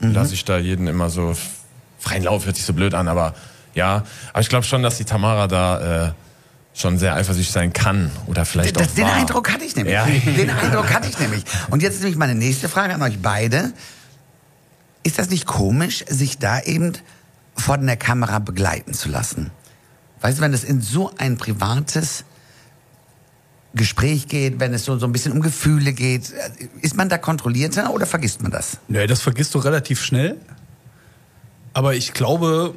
lasse ich da jeden immer so freien Lauf, hört sich so blöd an, aber ja. Aber ich glaube schon, dass die Tamara da schon sehr eifersüchtig sein kann oder vielleicht auch Den Eindruck hatte ich nämlich. Ja. Den Eindruck hatte ich nämlich. Und jetzt ist nämlich meine nächste Frage an euch beide. Ist das nicht komisch, sich da eben vor der Kamera begleiten zu lassen? Weißt du, wenn es in so ein privates Gespräch geht, wenn es so ein bisschen um Gefühle geht, ist man da kontrollierter oder vergisst man das? Nee, das vergisst du relativ schnell. Aber ich glaube,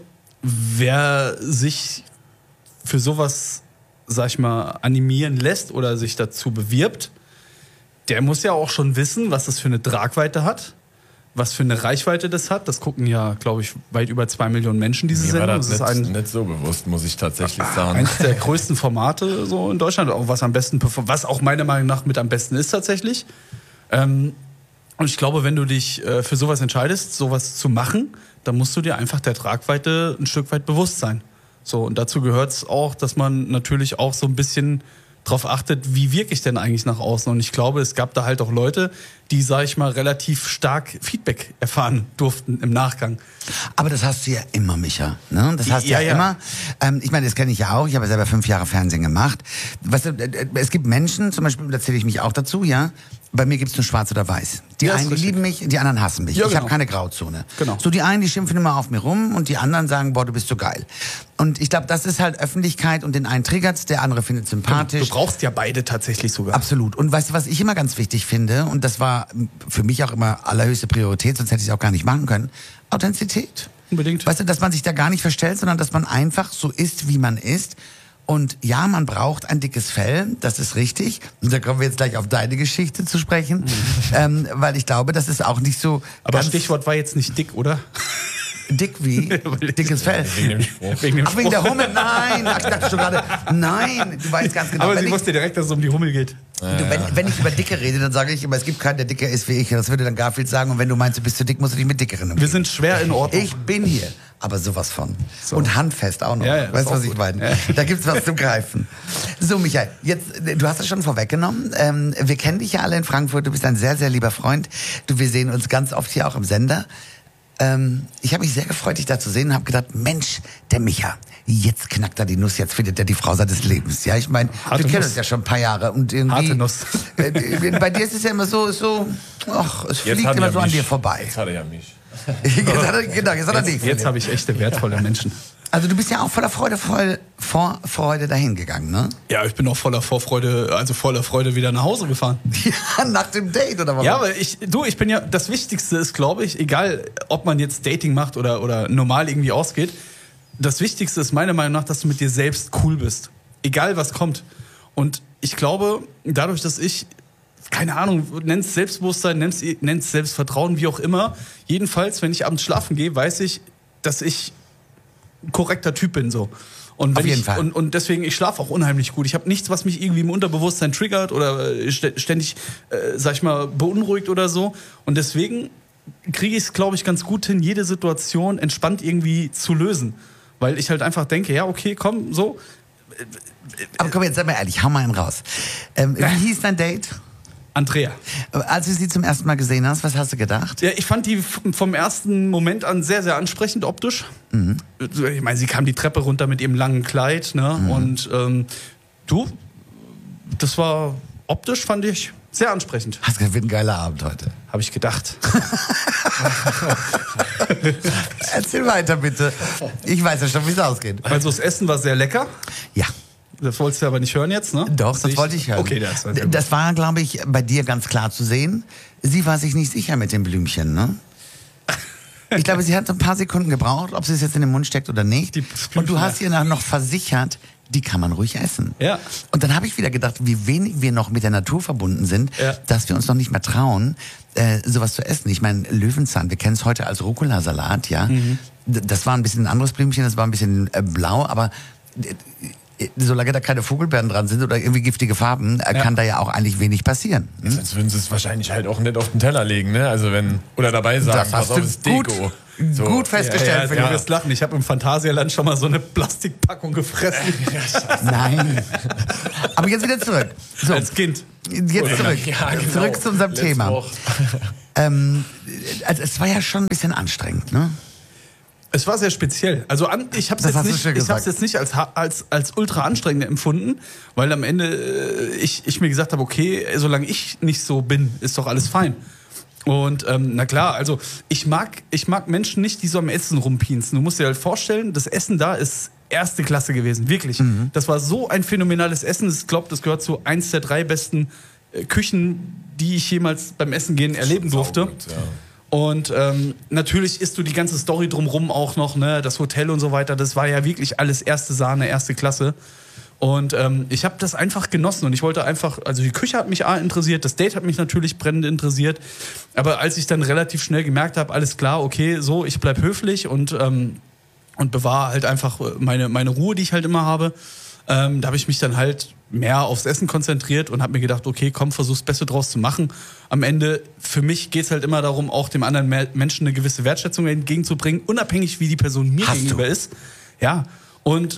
wer sich für sowas, sag ich mal, animieren lässt oder sich dazu bewirbt, der muss ja auch schon wissen, was das für eine Tragweite hat, was für eine Reichweite das hat. Das gucken ja, glaube ich, weit über 2 Millionen Menschen diese Mir Sendung. war das ist nicht so bewusst, muss ich tatsächlich sagen. Eines der größten Formate so in Deutschland, auch was am besten was auch meiner Meinung nach mit am besten ist tatsächlich. Und ich glaube, wenn du dich für sowas entscheidest, sowas zu machen, dann musst du dir einfach der Tragweite ein Stück weit bewusst sein. So, und dazu gehört es auch, dass man natürlich auch so ein bisschen drauf achtet, wie wirke ich denn eigentlich nach außen. Und ich glaube, es gab da halt auch Leute, die, sag ich mal, relativ stark Feedback erfahren durften im Nachgang. Aber das hast du ja immer, Micha. Ne? Das hast du ja immer. Ich meine, das kenne ich ja auch. Ich habe ja selber 5 Jahre Fernsehen gemacht. Weißt du, es gibt Menschen, zum Beispiel, da zähle ich mich auch dazu, ja. Bei mir gibt's nur schwarz oder weiß. Die einen, die lieben mich, die anderen hassen mich. Ja, Ich genau. habe keine Grauzone. Genau. So, die einen, die schimpfen immer auf mir rum und die anderen sagen, boah, du bist so geil. Und ich glaube, das ist halt Öffentlichkeit und den einen triggert's, der andere findet sympathisch. Du brauchst ja beide tatsächlich sogar. Absolut. Und weißt du, was ich immer ganz wichtig finde, und das war für mich auch immer allerhöchste Priorität, sonst hätte ich es auch gar nicht machen können, Authentizität. Unbedingt. Weißt du, dass man sich da gar nicht verstellt, sondern dass man einfach so ist, wie man ist. Und ja, man braucht ein dickes Fell, das ist richtig. Und da kommen wir jetzt gleich auf deine Geschichte zu sprechen, weil ich glaube, das ist auch nicht so. Aber Stichwort war jetzt nicht dick, oder? Dick wie? Dickes Fell. Wegen dem Spruch. Ach, wegen der Hummel? Nein, ach, ich dachte schon gerade, nein, du weißt ganz genau. Aber wenn sie ich- wusste direkt, dass es um die Hummel geht. wenn ich über Dicke rede, dann sage ich immer, es gibt keinen, der dicker ist wie ich. Das würde dann Garfield sagen. Und wenn du meinst, du bist zu dick, musst du dich mit Dickeren umgehen. Wir sind schwer in Ordnung. Ich bin hier, aber sowas von. Und handfest auch noch. Ja, ja, weißt du, ist was auch ich gut. meine? Ja. Da gibt's was zum Greifen. So, Michael, jetzt, du hast es schon vorweggenommen. Wir kennen dich ja alle in Frankfurt. Du bist ein sehr, sehr lieber Freund. Wir sehen uns ganz oft hier auch im Sender. Ich habe mich sehr gefreut, dich da zu sehen und habe gedacht, Mensch, der Micha, jetzt knackt er die Nuss, jetzt findet er die Frau seines Lebens. Ja, ich meine, Harte wir kennen Nuss. uns ja schon ein paar Jahre. Und irgendwie, Harte Nuss. Bei dir ist es ja immer so, ach, es fliegt hat immer er so an mich. dir vorbei. Jetzt hat er ja mich. Jetzt hat er dich. Jetzt habe ich echte wertvolle Menschen. Also du bist ja auch voller Freude, vor Freude dahin gegangen, ne? Ja, ich bin auch voller Vorfreude, also voller Freude wieder nach Hause gefahren. Ja, nach dem Date oder was? Ja, aber ich bin ja, das Wichtigste ist, glaube ich, egal, ob man jetzt Dating macht oder normal irgendwie ausgeht, das Wichtigste ist meiner Meinung nach, dass du mit dir selbst cool bist. Egal, was kommt. Und ich glaube, dadurch, dass ich, keine Ahnung, nenn's Selbstbewusstsein, nenn's Selbstvertrauen, wie auch immer, jedenfalls, wenn ich abends schlafen gehe, weiß ich, dass ich ein korrekter Typ bin, so. Und Auf jeden Fall. Und deswegen, ich schlafe auch unheimlich gut. Ich habe nichts, was mich irgendwie im Unterbewusstsein triggert oder ständig, sag ich mal, beunruhigt oder so. Und deswegen kriege ich es, glaube ich, ganz gut hin, jede Situation entspannt irgendwie zu lösen. Weil ich halt einfach denke, ja, okay, komm, so. Aber komm, jetzt sei mal ehrlich, hau mal einen raus. Wie hieß dein Date? Andrea. Als du sie zum ersten Mal gesehen hast, was hast du gedacht? Ja, ich fand die vom ersten Moment an sehr, sehr ansprechend optisch. Mhm. Ich meine, sie kam die Treppe runter mit ihrem langen Kleid, ne? Und das war optisch, fand ich sehr ansprechend. Hast gesagt, wird ein geiler Abend heute. Habe ich gedacht. Erzähl weiter, bitte. Ich weiß ja schon, wie es ausgeht. Also das Essen war sehr lecker. Ja. Das wolltest du aber nicht hören jetzt, ne? Doch, das wollte ich hören. Okay, das war sehr gut. Das war, glaube ich, bei dir ganz klar zu sehen. Sie war sich nicht sicher mit dem Blümchen, ne? Ich glaube, sie hat so ein paar Sekunden gebraucht, ob sie es jetzt in den Mund steckt oder nicht. Die Und du Blümchen, hast ihr noch versichert, die kann man ruhig essen. Ja. Und dann habe ich wieder gedacht, wie wenig wir noch mit der Natur verbunden sind, Ja. dass wir uns noch nicht mehr trauen, sowas zu essen. Ich meine, Löwenzahn, wir kennen es heute als Rucola-Salat, ja. Das war ein bisschen ein anderes Blümchen, das war ein bisschen blau, aber solange da keine Vogelbeeren dran sind oder irgendwie giftige Farben, kann da ja auch eigentlich wenig passieren. Hm? Sonst würden sie es wahrscheinlich halt auch nicht auf den Teller legen, ne? Also wenn, oder dabei sagen, Das hast pass auf, du ist Deko. So. gut festgestellt. Ja, du wirst lachen. Ich habe im Phantasialand schon mal so eine Plastikpackung gefressen. Nein. Aber jetzt wieder zurück. So, Als Kind. Jetzt zurück. Ja, genau. Zurück zu unserem Letzte Thema. Woche. Also es war ja schon ein bisschen anstrengend, ne? Es war sehr speziell. Also ich habe es Das hast du jetzt, schön gesagt. jetzt nicht als ultra anstrengend empfunden, weil am Ende ich mir gesagt habe, okay, solange ich nicht so bin, ist doch alles fein. Und na klar, also ich mag Menschen nicht, die so am Essen rumpinsen. Du musst dir halt vorstellen, das Essen da ist erste Klasse gewesen, wirklich. Das war so ein phänomenales Essen. Ich glaube, das gehört zu eins der 3 besten Küchen, die ich jemals beim Essen gehen erleben durfte. Gut, ja. Und natürlich isst du die ganze Story drumrum auch noch, ne, das Hotel und so weiter. Das war ja wirklich alles erste Sahne, erste Klasse. Und ich habe das einfach genossen und ich wollte einfach, also die Küche hat mich interessiert, das Date hat mich natürlich brennend interessiert. Aber als ich dann relativ schnell gemerkt habe, alles klar, okay, so, ich bleib höflich und bewahre halt einfach meine Ruhe, die ich halt immer habe, da habe ich mich dann halt mehr aufs Essen konzentriert und habe mir gedacht, okay, komm, versuch's das Beste draus zu machen. Am Ende, für mich geht's halt immer darum, auch dem anderen Menschen eine gewisse Wertschätzung entgegenzubringen, unabhängig wie die Person mir gegenüber ist. Ja, und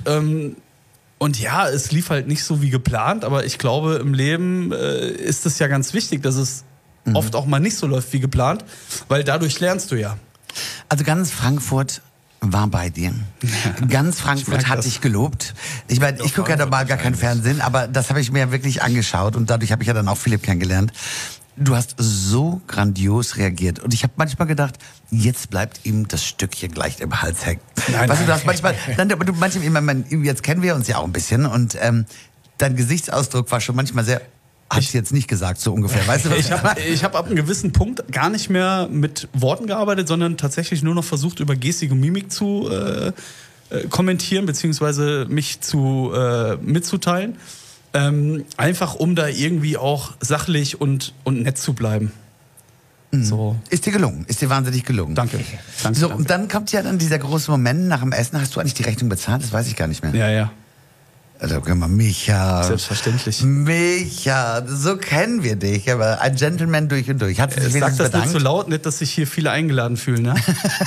ja, es lief halt nicht so wie geplant, aber ich glaube, im Leben ist es ja ganz wichtig, dass es oft auch mal nicht so läuft wie geplant, weil dadurch lernst du ja. Also ganz Frankfurt war bei dir. Ganz Frankfurt hat dich gelobt. Ich meine, ich gucke ja normal gar kein Fernsehen, aber das habe ich mir wirklich angeschaut und dadurch habe ich ja dann auch Philipp kennengelernt. Du hast so grandios reagiert und ich habe manchmal gedacht, jetzt bleibt ihm das Stückchen gleich im Hals hängen. Weißt du, du hast manchmal, jetzt kennen wir uns ja auch ein bisschen und dein Gesichtsausdruck war schon manchmal sehr, hast du jetzt nicht gesagt, so ungefähr, weißt du was? Ich hab ab einem gewissen Punkt gar nicht mehr mit Worten gearbeitet, sondern tatsächlich nur noch versucht, über Gestik und Mimik zu kommentieren, beziehungsweise mich mitzuteilen. Einfach um da irgendwie auch sachlich und nett zu bleiben. So. Ist dir gelungen, ist dir wahnsinnig gelungen. Danke. So, und dann kommt ja dann dieser große Moment nach dem Essen. Hast du eigentlich die Rechnung bezahlt? Das weiß ich gar nicht mehr. Ja. Also, Micha. Selbstverständlich. Micha, so kennen wir dich, aber ein Gentleman durch und durch. Hat sie sich Sag das bedankt? nicht so laut, nicht, dass sich hier viele eingeladen fühlen, ne?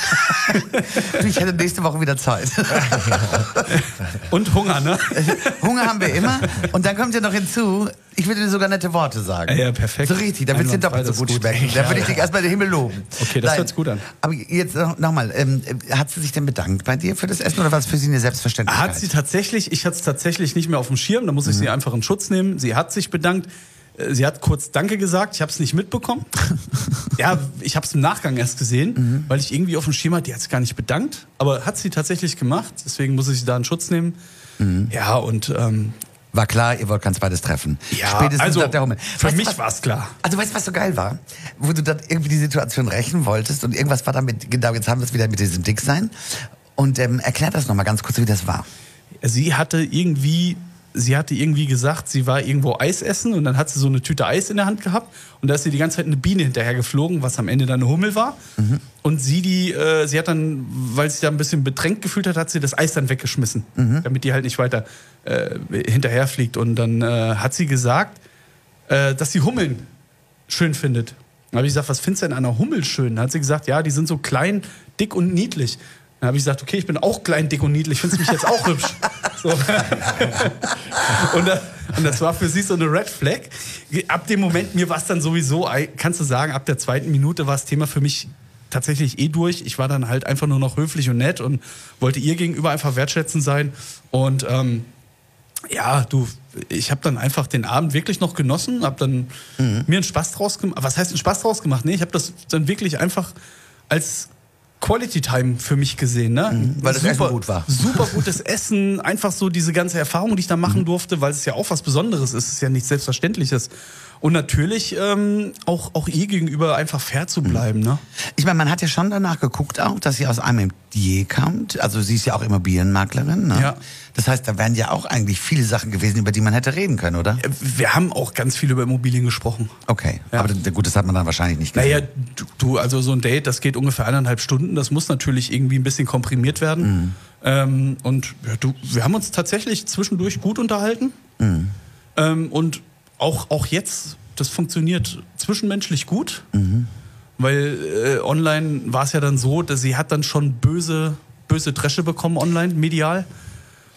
Du, ich hätte nächste Woche wieder Zeit. Und Hunger, ne? Hunger haben wir immer. Und dann kommt ja noch hinzu, ich würde dir sogar nette Worte sagen. Ja, perfekt. So richtig, da wird es dir doppelt so gut schmecken. Da würde ich dich erstmal den Himmel loben. Okay, das hört sich gut an. Aber jetzt nochmal, hat sie sich denn bedankt bei dir für das Essen oder war es für sie eine Selbstverständlichkeit? Hat sie tatsächlich, ich hatte es tatsächlich nicht mehr auf dem Schirm, da muss ich sie einfach in Schutz nehmen. Sie hat sich bedankt. Sie hat kurz Danke gesagt, ich habe es nicht mitbekommen. Ja, ich habe es im Nachgang erst gesehen, weil ich irgendwie auf dem Schirm hatte, die hat sich gar nicht bedankt. Aber hat sie tatsächlich gemacht, deswegen muss ich sie da in Schutz nehmen. Ja, und war klar, ihr wollt ganz beides treffen. ja, Spätestens also nach der Hummel. für mich war es klar. Also weißt du, was so geil war? Wo du dann irgendwie die Situation rächen wolltest und irgendwas war damit, genau, jetzt haben wir es wieder mit diesem Dicksein. Und erklär das nochmal ganz kurz, wie das war. Sie hatte irgendwie gesagt, sie war irgendwo Eis essen und dann hat sie so eine Tüte Eis in der Hand gehabt und da ist sie die ganze Zeit eine Biene hinterher geflogen, was am Ende dann eine Hummel war. Und sie hat dann, weil sie sich da ein bisschen bedrängt gefühlt hat sie das Eis dann weggeschmissen, damit die halt nicht weiter hinterher fliegt. Und dann hat sie gesagt, dass sie Hummeln schön findet. Dann habe ich gesagt, was findest du denn an einer Hummel schön? Dann hat sie gesagt, ja, die sind so klein, dick und niedlich. Dann habe ich gesagt, okay, ich bin auch klein, dick und niedlich, findest du mich jetzt auch hübsch? So. Und das war für sie so eine Red Flag. Ab dem Moment, mir war es dann sowieso, kannst du sagen, ab der 2. Minute war das Thema für mich tatsächlich durch. Ich war dann halt einfach nur noch höflich und nett und wollte ihr gegenüber einfach wertschätzend sein. Und ich habe dann einfach den Abend wirklich noch genossen, habe dann mir einen Spaß draus gemacht. Was heißt einen Spaß draus gemacht? Nee, ich habe das dann wirklich einfach als Quality Time für mich gesehen, ne? Weil das Essen gut war. Super gutes Essen, einfach so diese ganze Erfahrung, die ich da machen durfte, weil es ja auch was Besonderes ist, es ist ja nichts Selbstverständliches. Und natürlich auch ihr gegenüber einfach fair zu bleiben, ne? Ich meine, man hat ja schon danach geguckt auch, dass sie aus einem Metier kommt. Also sie ist ja auch Immobilienmaklerin, ne? Ja. Das heißt, da wären ja auch eigentlich viele Sachen gewesen, über die man hätte reden können, oder? Wir haben auch ganz viel über Immobilien gesprochen. Okay, Ja. aber gut, das hat man dann wahrscheinlich nicht gesehen. Naja, also so ein Date, das geht ungefähr 1,5 Stunden. Das muss natürlich irgendwie ein bisschen komprimiert werden. Und wir haben uns tatsächlich zwischendurch gut unterhalten. Und auch jetzt, das funktioniert zwischenmenschlich gut. Weil online war es ja dann so, dass sie hat dann schon böse Dresche bekommen online, medial.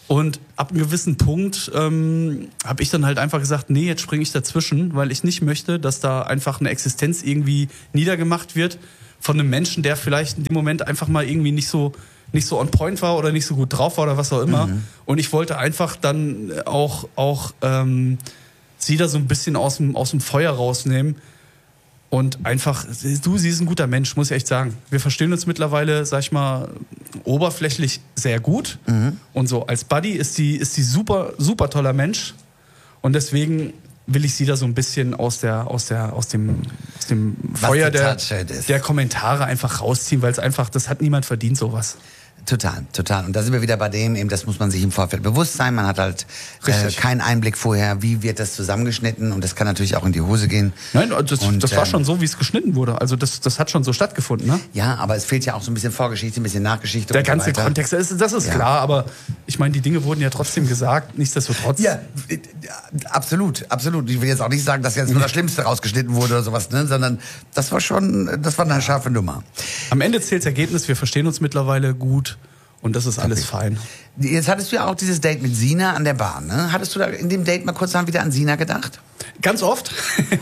Und ab einem gewissen Punkt habe ich dann halt einfach gesagt, nee, jetzt springe ich dazwischen, weil ich nicht möchte, dass da einfach eine Existenz irgendwie niedergemacht wird von einem Menschen, der vielleicht in dem Moment einfach mal irgendwie nicht so on point war oder nicht so gut drauf war oder was auch immer. Und ich wollte einfach dann auch sie da so ein bisschen aus dem Feuer rausnehmen. Und einfach, sie ist ein guter Mensch, muss ich echt sagen. Wir verstehen uns mittlerweile, sag ich mal, oberflächlich sehr gut. Und so als Buddy ist sie super, super toller Mensch. Und deswegen will ich sie da so ein bisschen aus dem Feuer der Kommentare einfach rausziehen, weil es einfach, das hat niemand verdient, sowas. Total. Und da sind wir wieder bei dem, eben das muss man sich im Vorfeld bewusst sein. Man hat halt keinen Einblick vorher, wie wird das zusammengeschnitten und das kann natürlich auch in die Hose gehen. Nein, das war schon so, wie es geschnitten wurde. Also das hat schon so stattgefunden, ne? Ja, aber es fehlt ja auch so ein bisschen Vorgeschichte, ein bisschen Nachgeschichte. Der ganze Kontext, das ist klar, aber ich meine, die Dinge wurden ja trotzdem gesagt, nichtsdestotrotz. Ja, absolut. Ich will jetzt auch nicht sagen, dass jetzt nur das Schlimmste rausgeschnitten wurde oder sowas, ne? Sondern das war eine scharfe Nummer. Am Ende zählt das Ergebnis, wir verstehen uns mittlerweile gut. Und das ist alles fein. Jetzt hattest du ja auch dieses Date mit Sina an der Bar, ne? Hattest du da in dem Date mal kurz wieder an Sina gedacht? Ganz oft.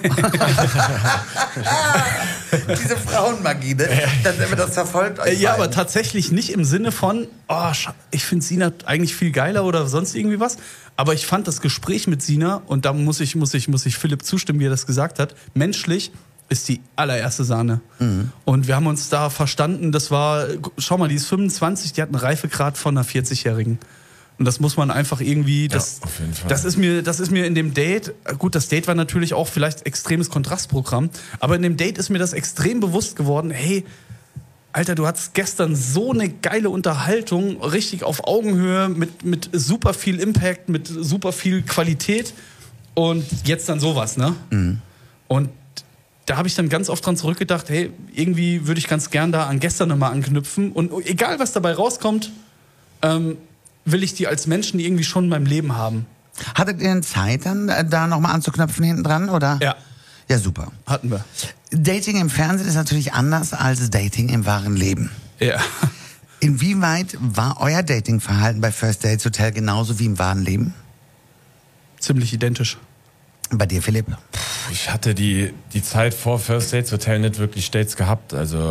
Diese Frauenmagie, ne? Das verfolgt euch. Ja, aber tatsächlich nicht im Sinne von, ich finde Sina eigentlich viel geiler oder sonst irgendwie was. Aber ich fand das Gespräch mit Sina, und da muss ich Philipp zustimmen, wie er das gesagt hat, menschlich ist die allererste Sahne. Und wir haben uns da verstanden, das war, schau mal, die ist 25, die hat einen Reifegrad von einer 40-Jährigen. Und das muss man einfach irgendwie, auf jeden Fall. das ist mir in dem Date, gut, das Date war natürlich auch vielleicht extremes Kontrastprogramm, aber in dem Date ist mir das extrem bewusst geworden, hey, Alter, du hattest gestern so eine geile Unterhaltung, richtig auf Augenhöhe, mit super viel Impact, mit super viel Qualität und jetzt dann sowas, ne? Und da habe ich dann ganz oft dran zurückgedacht, hey, irgendwie würde ich ganz gern da an gestern nochmal anknüpfen. Und egal, was dabei rauskommt, will ich die als Menschen irgendwie schon in meinem Leben haben. Hattet ihr denn Zeit, dann da nochmal anzuknüpfen hinten dran, oder? Ja. Ja, super. Hatten wir. Dating im Fernsehen ist natürlich anders als Dating im wahren Leben. Ja. Inwieweit war euer Datingverhalten bei First Dates Hotel genauso wie im wahren Leben? Ziemlich identisch. Bei dir, Philipp? Ich hatte die Zeit vor First Dates Hotel nicht wirklich Dates gehabt. Also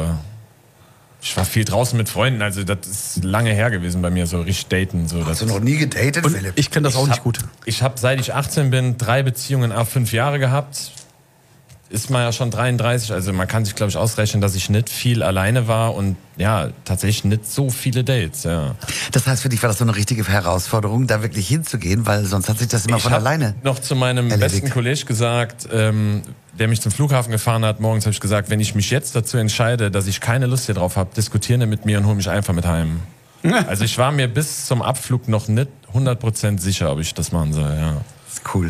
ich war viel draußen mit Freunden. Also das ist lange her gewesen bei mir, so richtig daten. So, Hast du noch nie gedatet, und Philipp? ich kenne das auch nicht gut. Ich habe, seit ich 18 bin, 3 Beziehungen auf 5 Jahre gehabt. Ist man ja schon 33, also man kann sich, glaube ich, ausrechnen, dass ich nicht viel alleine war und ja, tatsächlich nicht so viele Dates, ja. Das heißt, für dich war das so eine richtige Herausforderung, da wirklich hinzugehen, weil sonst hat sich das immer von alleine noch zu meinem besten Kollegen gesagt, der mich zum Flughafen gefahren hat, morgens habe ich gesagt, wenn ich mich jetzt dazu entscheide, dass ich keine Lust hier drauf habe, diskutieren mit mir und hol mich einfach mit heim. Also ich war mir bis zum Abflug noch nicht 100% sicher, ob ich das machen soll, ja. Das ist cool.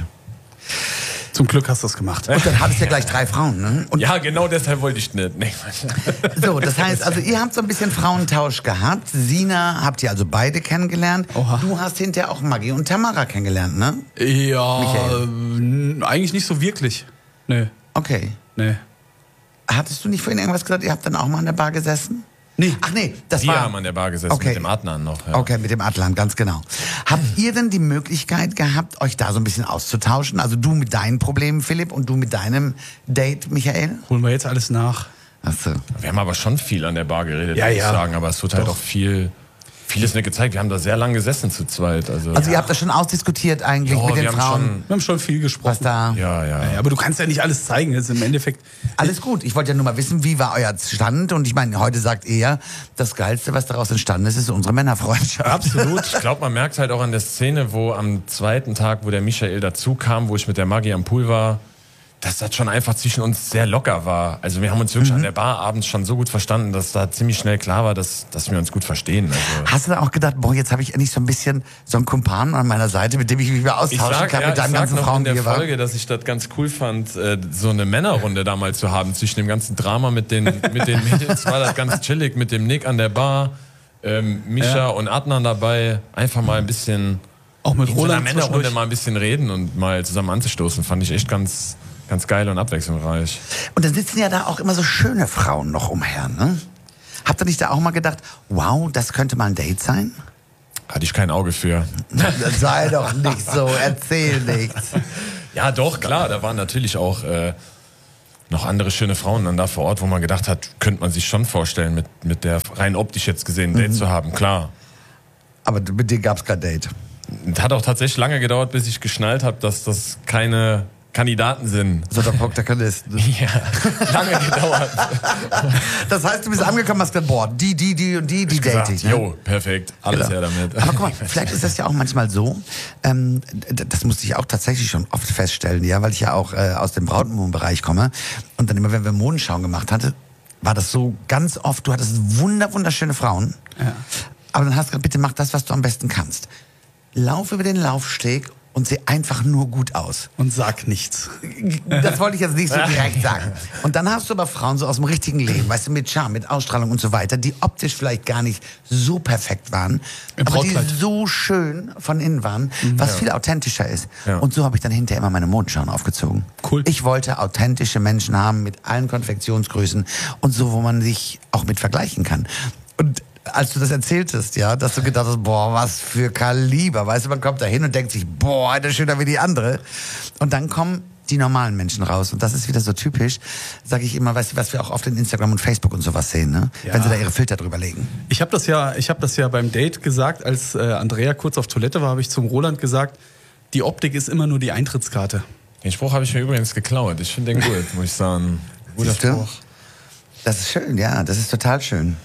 Zum Glück hast du es gemacht. Und dann hattest du ja gleich 3 Frauen, ne? Und ja, genau deshalb wollte ich nicht. Nee. so, das heißt, also ihr habt so ein bisschen Frauentausch gehabt. Sina habt ihr also beide kennengelernt. Oha. Du hast hinterher auch Maggie und Tamara kennengelernt, ne? Ja, eigentlich nicht so wirklich. Nee. Okay. Nee. Hattest du nicht vorhin irgendwas gesagt, ihr habt dann auch mal an der Bar gesessen? Nee. Ach nee, das Wir war... haben an der Bar gesessen, Okay. mit dem Adnan noch. Ja. Okay, mit dem Adlan, ganz genau. Habt ihr denn die Möglichkeit gehabt, euch da so ein bisschen auszutauschen? Also du mit deinen Problemen, Philipp, und du mit deinem Date, Michael? Holen wir jetzt alles nach. Achso. Wir haben aber schon viel an der Bar geredet, Ja, muss ich ja. sagen. Aber es wird halt auch vieles nicht gezeigt. Wir haben da sehr lange gesessen zu zweit. Also Ihr habt das schon ausdiskutiert eigentlich Ja, mit den wir haben Frauen? Wir haben schon viel gesprochen. Was da... Ja. Ja, aber du kannst ja nicht alles zeigen. Das ist im Endeffekt. Alles gut. Ich wollte ja nur mal wissen, wie war euer Stand? Und ich meine, heute sagt ihr ja, das Geilste, was daraus entstanden ist, ist unsere Männerfreundschaft. Absolut. Ich glaube, man merkt halt auch an der Szene, wo am zweiten Tag, wo der Michael dazu kam, wo ich mit der Maggie am Pool war, dass das schon einfach zwischen uns sehr locker war. Also wir haben uns wirklich an der Bar abends schon so gut verstanden, dass da ziemlich schnell klar war, dass wir uns gut verstehen. Also Hast du da auch gedacht, boah, jetzt habe ich endlich so ein bisschen so einen Kumpan an meiner Seite, mit dem ich mich mehr austauschen kann mit deinem ganzen noch Frauen, in der die ihr war? Folge, dass ich das ganz cool fand, so eine Männerrunde da mal zu haben. Zwischen dem ganzen Drama mit den Mädels war das ganz chillig, mit dem Nick an der Bar, Mischa und Adnan dabei. Einfach mal ein bisschen Auch mit in so einer Roland Männerrunde zwischendurch. mal ein bisschen reden und mal zusammen anzustoßen. Fand ich echt ganz geil und abwechslungsreich. Und dann sitzen ja da auch immer so schöne Frauen noch umher, ne? Habt ihr nicht da auch mal gedacht, wow, das könnte mal ein Date sein? Hatte ich kein Auge für. Sei doch nicht so, erzähl nichts. Ja, doch, klar, da waren natürlich auch noch andere schöne Frauen dann da vor Ort, wo man gedacht hat, könnte man sich schon vorstellen, mit der rein optisch jetzt gesehen ein Date zu haben, klar. Aber mit dir gab es kein Date. Es hat auch tatsächlich lange gedauert, bis ich geschnallt habe, dass das keine Kandidaten sind. So der Protagonisten. Ja, lange gedauert. Das heißt, du bist angekommen und hast gesagt, boah, die date ich. Ne? Jo, perfekt, alles her damit. Aber guck mal, vielleicht ist das ja auch manchmal so, das musste ich auch tatsächlich schon oft feststellen, ja, weil ich ja auch aus dem Brautmodenbereich komme und dann immer, wenn wir Modenschauen gemacht hatten, war das so ganz oft, du hattest wunderschöne Frauen, Ja. aber dann hast du gesagt, bitte mach das, was du am besten kannst. Lauf über den Laufsteg und sieh einfach nur gut aus. Und sag nichts. Das wollte ich jetzt nicht so direkt sagen. Und dann hast du aber Frauen so aus dem richtigen Leben, weißt du, mit Charme, mit Ausstrahlung und so weiter, die optisch vielleicht gar nicht so perfekt waren, aber die so schön von innen waren, was viel authentischer ist. Ja. Und so habe ich dann hinterher immer meine Modenschauen aufgezogen. Cool. Ich wollte authentische Menschen haben mit allen Konfektionsgrößen und so, wo man sich auch mit vergleichen kann. Und als du das erzähltest, ja, dass du gedacht hast, boah, was für Kaliber, weißt du, man kommt da hin und denkt sich, boah, eine schöner wie die andere. Und dann kommen die normalen Menschen raus. Und das ist wieder so typisch, sage ich immer, weißt du, was wir auch oft in Instagram und Facebook und sowas sehen, ne? Ja. Wenn sie da ihre Filter drüber legen. Ich habe das ja beim Date gesagt, als Andrea kurz auf Toilette war, habe ich zum Roland gesagt, die Optik ist immer nur die Eintrittskarte. Den Spruch habe ich mir übrigens geklaut. Ich finde den gut, muss ich sagen. Guter Siehst du? Spruch. Das ist schön, ja, das ist total schön.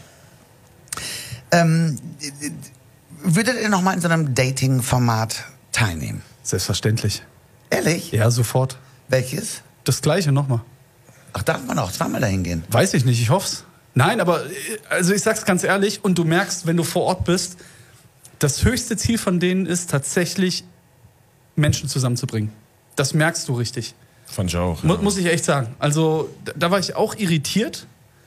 Würdet ihr noch mal in so einem Dating-Format teilnehmen? Selbstverständlich. Ehrlich? Ja, sofort. Welches? Das Gleiche nochmal. Ach, darf man auch zweimal dahin gehen? Weiß ich nicht, ich hoff's. Nein, aber also ich sag's ganz ehrlich und du merkst, wenn du vor Ort bist, das höchste Ziel von denen ist tatsächlich, Menschen zusammenzubringen. Das merkst du richtig. Von Joe. Muss ich echt sagen. Also da war ich auch irritiert.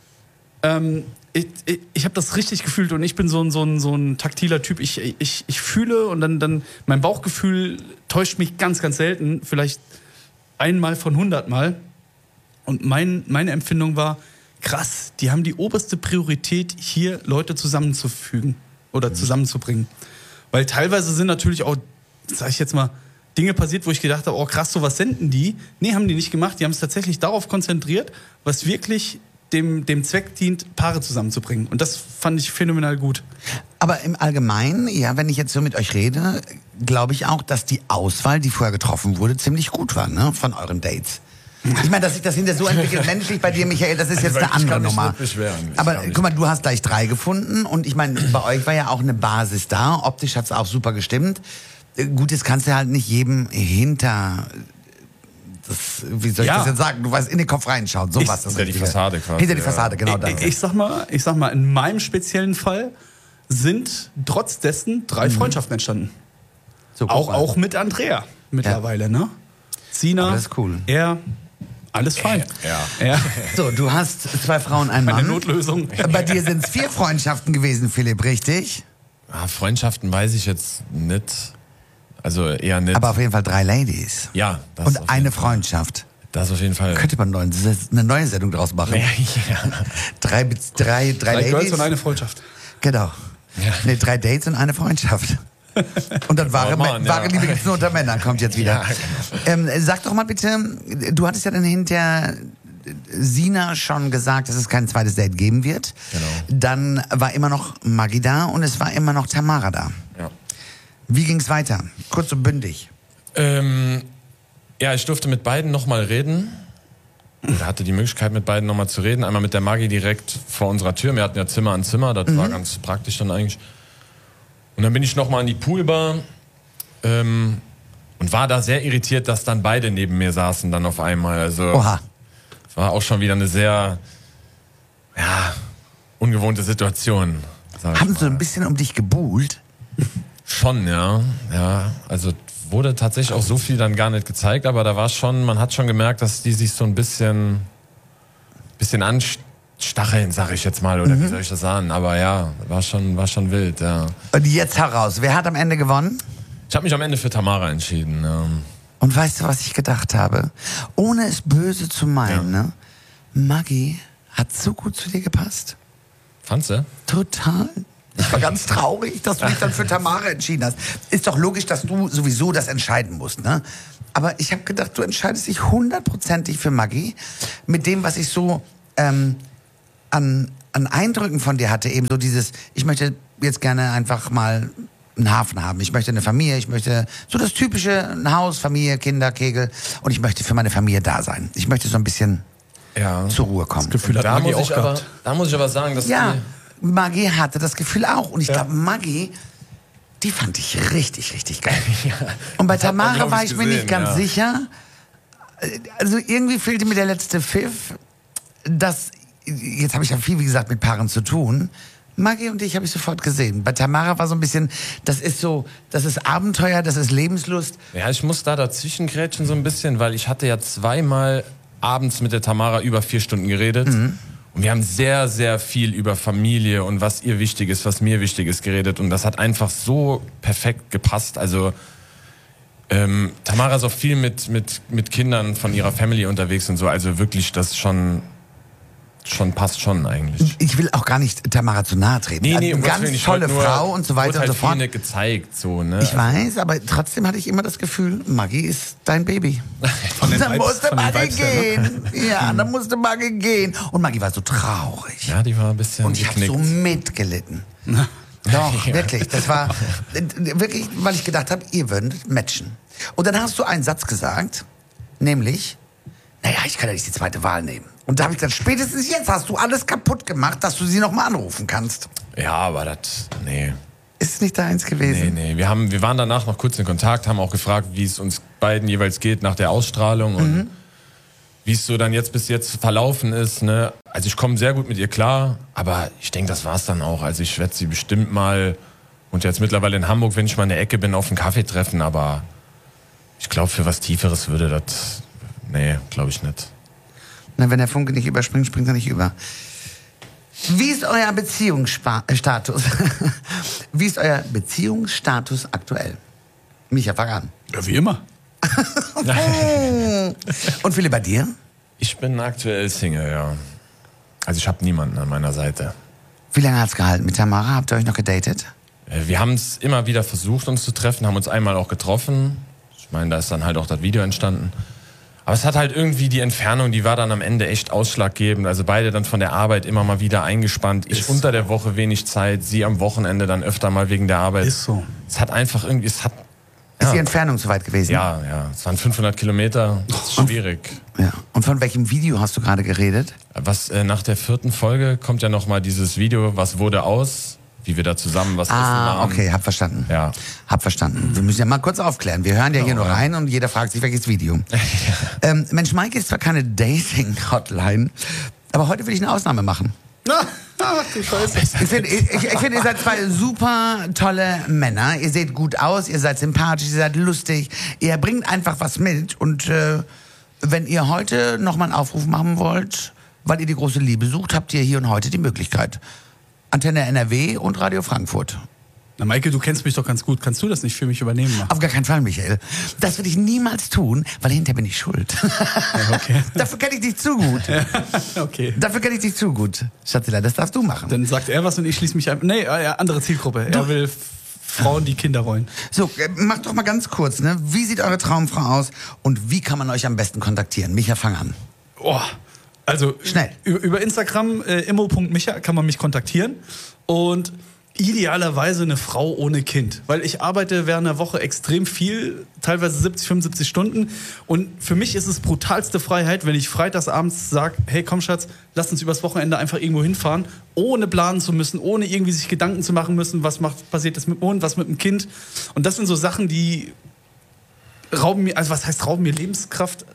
Ich habe das richtig gefühlt und ich bin so ein taktiler Typ. Ich fühle und dann mein Bauchgefühl täuscht mich ganz, ganz selten. Vielleicht einmal von 100 Mal. Und meine Empfindung war, krass, die haben die oberste Priorität, hier Leute zusammenzufügen oder zusammenzubringen. Weil teilweise sind natürlich auch, sag ich jetzt mal, Dinge passiert, wo ich gedacht habe, oh krass, sowas senden die. Nee, haben die nicht gemacht. Die haben es tatsächlich darauf konzentriert, was wirklich dem Zweck dient, Paare zusammenzubringen. Und das fand ich phänomenal gut. Aber im Allgemeinen, ja, wenn ich jetzt so mit euch rede, glaube ich auch, dass die Auswahl, die vorher getroffen wurde, ziemlich gut war, ne, von euren Dates. Ich meine, dass sich das hinterher so entwickelt, menschlich bei dir, Michael, das ist jetzt eine andere Nummer. Aber guck mal, du hast gleich 3 gefunden und ich meine, bei euch war ja auch eine Basis da. Optisch hat es auch super gestimmt. Gut, jetzt kannst du halt nicht jedem hinter... wie soll ich das jetzt sagen? Du weißt, in den Kopf reinschauen. So was. Hinter die Fassade quasi. Hinter die Fassade, genau das. Ich sag mal, in meinem speziellen Fall sind trotz dessen 3 Freundschaften entstanden. So, guck mal. Auch mit Andrea mittlerweile, ne? Sina, Aber das ist cool. er, alles fein. Ja. So, du hast 2 Frauen, ein Mann. Eine Notlösung. Bei dir sind es 4 Freundschaften gewesen, Philipp, richtig? Freundschaften weiß ich jetzt nicht. Also eher nicht. Aber auf jeden Fall 3 Ladies. Ja. Das Und auf eine jeden Fall. Freundschaft. Das auf jeden Fall. Könnte man eine neue Sendung draus machen. Ja. 3 3 Ladies. Girls und eine Freundschaft. Genau. Ja. Nee, 3 Dates und eine Freundschaft. Und dann wahre Liebe gibt's nur unter Männern, kommt jetzt wieder. Ja, Sag doch mal bitte, du hattest ja dann hinter Sina schon gesagt, dass es kein zweites Date geben wird. Genau. Dann war immer noch Maggie da und es war immer noch Tamara da. Ja. Wie ging's weiter? Kurz und bündig. Ja, ich durfte mit beiden nochmal reden. Ich hatte die Möglichkeit, mit beiden nochmal zu reden. Einmal mit der Maggie direkt vor unserer Tür. Wir hatten ja Zimmer an Zimmer, das war ganz praktisch dann eigentlich. Und dann bin ich nochmal in die Poolbar und war da sehr irritiert, dass dann beide neben mir saßen dann auf einmal. Also Oha. es war auch schon wieder eine sehr ungewohnte Situation. Haben sie so ein bisschen um dich gebuhlt? Schon, ja. Also wurde tatsächlich auch so viel dann gar nicht gezeigt, aber da war schon, man hat schon gemerkt, dass die sich so ein bisschen anstacheln, sag ich jetzt mal, oder wie soll ich das sagen? Aber ja, war schon wild, ja. Und jetzt heraus, wer hat am Ende gewonnen? Ich habe mich am Ende für Tamara entschieden. Ja. Und weißt du, was ich gedacht habe? Ohne es böse zu meinen, ne? Maggie hat so gut zu dir gepasst. Fandst du? Total. Ich war ganz traurig, dass du dich dann für Tamara entschieden hast. Ist doch logisch, dass du sowieso das entscheiden musst, ne? Aber ich habe gedacht, du entscheidest dich 100%ig für Maggie. Mit dem, was ich so an Eindrücken von dir hatte, eben so dieses, ich möchte jetzt gerne einfach mal einen Hafen haben. Ich möchte eine Familie, ich möchte so das typische, ein Haus, Familie, Kinder, Kegel. Und ich möchte für meine Familie da sein. Ich möchte so ein bisschen zur Ruhe kommen. Das Gefühl hat Da Maggie muss, auch ich aber, gehabt. da muss ich aber sagen, dass Ja, die, Maggie hatte das Gefühl auch. Und ich glaube, Maggie, die fand ich richtig, richtig geil. Und bei Das hat man, Tamara glaub war ich, ich mir nicht gesehen, ganz ja. sicher. Also irgendwie fehlte mir der letzte Pfiff. Jetzt habe ich ja viel, wie gesagt, mit Paaren zu tun. Maggie und dich habe ich sofort gesehen. Bei Tamara war so ein bisschen, das ist Abenteuer, das ist Lebenslust. Ja, ich muss da dazwischen grätschen so ein bisschen, weil ich hatte ja zweimal abends mit der Tamara über 4 Stunden geredet. Und wir haben sehr, sehr viel über Familie und was ihr wichtig ist, was mir wichtig ist geredet. Und das hat einfach so perfekt gepasst. Also Tamara ist auch viel mit Kindern von ihrer Family unterwegs und so. Also wirklich, das schon passt schon eigentlich. Ich will auch gar nicht Tamara zu nahe treten. Nee, Eine um Gottes Willen, ganz ich tolle wollte nur- Frau und so weiter wurde und halt so fort. viel nicht gezeigt, so, ne? Ich weiß, aber trotzdem hatte ich immer das Gefühl, Maggie ist dein Baby. Von den Dann Vibes- musste von den Maggie Vibes her, ne? gehen. Ja, dann musste Maggie gehen. Und Maggie war so traurig. Ja, die war ein bisschen Und ich habe geknickt. so mitgelitten. Doch, wirklich. Das war wirklich, weil ich gedacht habe, ihr würdet matchen. Und dann hast du einen Satz gesagt, nämlich, naja, ich kann ja nicht die zweite Wahl nehmen. Und da habe ich gesagt, spätestens jetzt hast du alles kaputt gemacht, dass du sie noch mal anrufen kannst. Ja, aber das, nee. Ist es nicht deins gewesen? Nee. Wir waren danach noch kurz in Kontakt, haben auch gefragt, wie es uns beiden jeweils geht nach der Ausstrahlung und wie es so dann bis jetzt verlaufen ist. Ne? Also ich komme sehr gut mit ihr klar, aber ich denke, das war's dann auch. Also ich werde sie bestimmt mal, und jetzt mittlerweile in Hamburg, wenn ich mal in der Ecke bin, auf einen Kaffee treffen, aber ich glaube, für was Tieferes würde das, nee, glaube ich nicht. Na, wenn der Funke nicht überspringt, springt er nicht über. Wie ist euer Beziehungsstatus? Wie ist euer Beziehungsstatus aktuell? Micha, fang an. Ja, wie immer. Und Philipp, bei dir? Ich bin aktuell Single, ja. Also ich habe niemanden an meiner Seite. Wie lange hat's gehalten mit Tamara? Habt ihr euch noch gedatet? Wir haben es immer wieder versucht, uns zu treffen, haben uns einmal auch getroffen. Ich meine, da ist dann halt auch das Video entstanden. Aber es hat halt irgendwie die Entfernung, die war dann am Ende echt ausschlaggebend. Also beide dann von der Arbeit immer mal wieder eingespannt. Ich unter der Woche wenig Zeit, sie am Wochenende dann öfter mal wegen der Arbeit. Ist so. Es hat einfach irgendwie, Ist die Entfernung so weit gewesen? ja, es waren 500 Kilometer. Das ist schwierig. Ja. Und von welchem Video hast du gerade geredet? Was nach der 4. Folge kommt ja noch mal dieses Video, was wurde aus, wie wir da zusammen was essen waren. Okay, hab verstanden. Ja. Hab verstanden. Wir müssen ja mal kurz aufklären. Wir hören ja hier nur rein und jeder fragt sich, welches Video. Mensch, Mike ist zwar keine Dating-Hotline, aber heute will ich eine Ausnahme machen. Du Scheiße. Ich finde, ihr seid zwei super tolle Männer. Ihr seht gut aus, ihr seid sympathisch, ihr seid lustig. Ihr bringt einfach was mit. Und wenn ihr heute nochmal einen Aufruf machen wollt, weil ihr die große Liebe sucht, habt ihr hier und heute die Möglichkeit. Antenne NRW und Radio Frankfurt. Na, Maike, du kennst mich doch ganz gut. Kannst du das nicht für mich übernehmen? Auf gar keinen Fall, Michael. Das würde ich niemals tun, weil hinterher bin ich schuld. Okay. Dafür kenne ich dich zu gut. Okay. Dafür kenne ich dich zu gut. Schatzela, das darfst du machen. Dann sagt er was und ich schließe mich ein. Nee, andere Zielgruppe. Er will Frauen, die Kinder wollen. So, macht doch mal ganz kurz, ne? Wie sieht eure Traumfrau aus und wie kann man euch am besten kontaktieren? Micha, fang an. Oh, also Schnell. Über Instagram immo.micha kann man mich kontaktieren und idealerweise eine Frau ohne Kind, weil ich arbeite während der Woche extrem viel, teilweise 70, 75 Stunden und für mich ist es brutalste Freiheit, wenn ich freitagsabends sage, hey komm Schatz, lass uns übers Wochenende einfach irgendwo hinfahren, ohne planen zu müssen, ohne irgendwie sich Gedanken zu machen müssen, passiert das mit dem Hund, was mit dem Kind und das sind so Sachen, die rauben mir, also was heißt rauben mir Lebenskraft?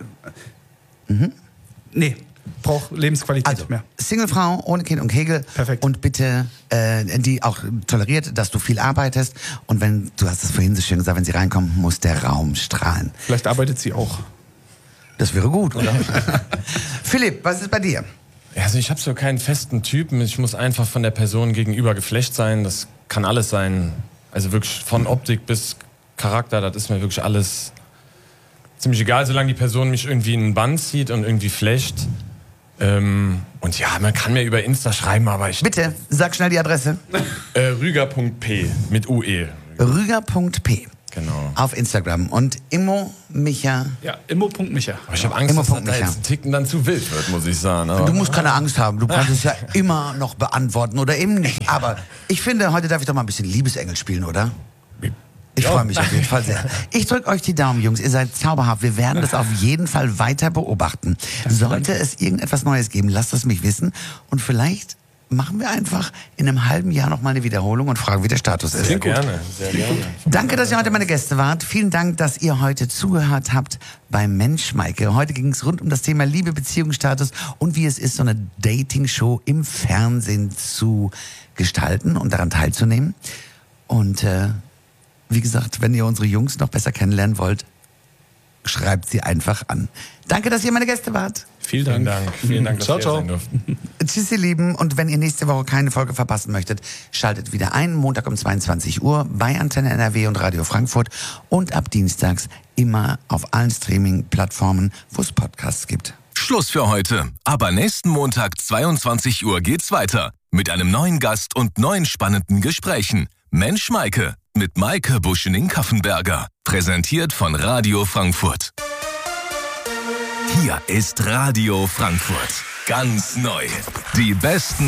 Nee, braucht Lebensqualität Also, mehr. Singlefrau ohne Kind und Kegel. Perfekt. Und bitte, die auch toleriert, dass du viel arbeitest. Und wenn, du hast es vorhin so schön gesagt, wenn sie reinkommt, muss der Raum strahlen. Vielleicht arbeitet sie auch. Das wäre gut, oder? Philipp, was ist bei dir? Also ich habe so keinen festen Typen. Ich muss einfach von der Person gegenüber Geflecht sein. Das kann alles sein. Also wirklich von Optik bis Charakter, das ist mir wirklich alles ziemlich egal, solange die Person mich irgendwie in einen Bann zieht und irgendwie flecht, Und ja, man kann mir über Insta schreiben, aber ich... Bitte, sag schnell die Adresse. Rüger.p mit UE. Rüger.p. Genau. Auf Instagram. Und Immo Micha. Ja, immo.micha. Aber ich habe Angst, dass das da jetzt ein Ticken dann zu wild wird, muss ich sagen. Aber Du musst keine Angst haben. Du kannst es ja immer noch beantworten oder eben nicht. Aber ich finde, heute darf ich doch mal ein bisschen Liebesengel spielen, oder? Ich freue mich auf jeden Fall sehr. Ich drücke euch die Daumen, Jungs. Ihr seid zauberhaft. Wir werden das auf jeden Fall weiter beobachten. Sollte es irgendetwas Neues geben, lasst es mich wissen. Und vielleicht machen wir einfach in einem halben Jahr noch mal eine Wiederholung und fragen, wie der Status ist. sehr gerne, sehr gerne. Danke, dass ihr heute meine Gäste wart. Vielen Dank, dass ihr heute zugehört habt bei Mensch Maike. Heute ging es rund um das Thema Liebe, Beziehungsstatus und wie es ist, so eine Dating-Show im Fernsehen zu gestalten und daran teilzunehmen. Und wie gesagt, wenn ihr unsere Jungs noch besser kennenlernen wollt, schreibt sie einfach an. Danke, dass ihr meine Gäste wart. Vielen Dank. Vielen Dank, dass Ciao, wir ciao. sein durften. Tschüss, ihr Lieben. Und wenn ihr nächste Woche keine Folge verpassen möchtet, schaltet wieder ein, Montag um 22 Uhr bei Antenne NRW und Radio Frankfurt und ab dienstags immer auf allen Streaming-Plattformen, wo es Podcasts gibt. Schluss für heute. Aber nächsten Montag 22 Uhr geht's weiter. Mit einem neuen Gast und neuen spannenden Gesprächen. Mensch Maike. Mit Maike Buschening-Kaffenberger. Präsentiert von Radio Frankfurt. Hier ist Radio Frankfurt. Ganz neu. Die besten